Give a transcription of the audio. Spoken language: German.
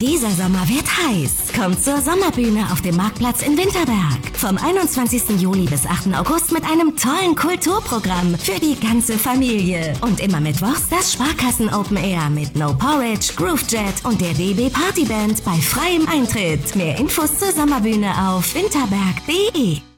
Dieser Sommer wird heiß. Kommt zur Sommerbühne auf dem Marktplatz in Winterberg. Vom 21. Juli bis 8. August mit einem tollen Kulturprogramm für die ganze Familie. Und immer mittwochs das Sparkassen Open Air mit No Porridge, Groovejet und der DB Partyband bei freiem Eintritt. Mehr Infos zur Sommerbühne auf winterberg.de.